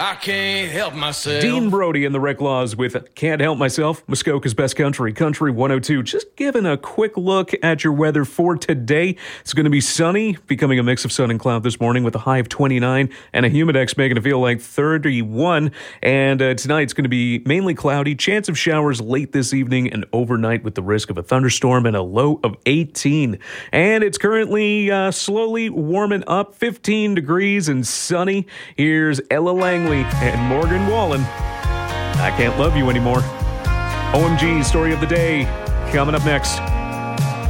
I can't help myself. Dean Brody and the Rick Laws with Can't Help Myself, Muskoka's Best Country, Country 102. Just giving a quick look at your weather for today. It's going to be sunny, becoming a mix of sun and cloud this morning with a high of 29 and a humidex making it feel like 31. And tonight it's going to be mainly cloudy, chance of showers late this evening and overnight with the risk of a thunderstorm and a low of 18. And it's currently slowly warming up, 15 degrees and sunny. Here's Ella Langley and Morgan Wallen. I Can't Love You Anymore. OMG story of the day coming up next.